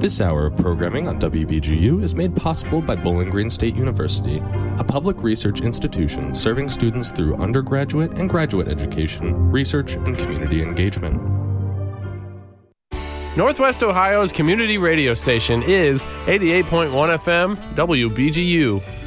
This hour of programming on WBGU is made possible by Bowling Green State University, a public research institution serving students through undergraduate and graduate education, research, and community engagement. Northwest Ohio's community radio station is 88.1 FM WBGU.